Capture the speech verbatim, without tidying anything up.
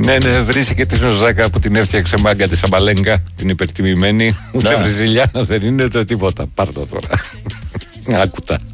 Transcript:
Ναι, ναι, βρίζει και τη Νοζάκα που την έφτιαξε μάγκα τη Σαμπαλέγκα, την υπερτιμημένη. Ούτε Βρυζιλιάνα δεν είναι ούτε τίποτα. Πάρ' το τώρα. Άκουτα.